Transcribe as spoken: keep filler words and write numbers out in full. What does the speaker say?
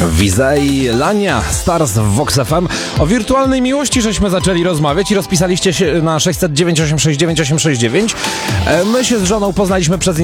Wiza i Lania, Stars w Vox F M. O wirtualnej miłości żeśmy zaczęli rozmawiać i rozpisaliście się na sześćset dziewięć osiem sześć dziewięć osiem sześć dziewięć. My się z żoną poznaliśmy przez